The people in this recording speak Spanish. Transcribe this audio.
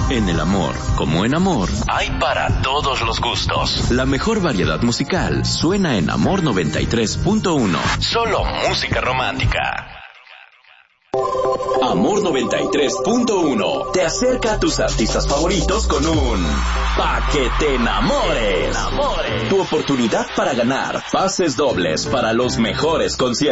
En el amor, como en amor, hay para todos los gustos. La mejor variedad musical suena en Amor 93.1. Solo música romántica. Amor 93.1 te acerca a tus artistas favoritos con un Pa' que te enamores. Tu oportunidad para ganar pases dobles para los mejores conciertos.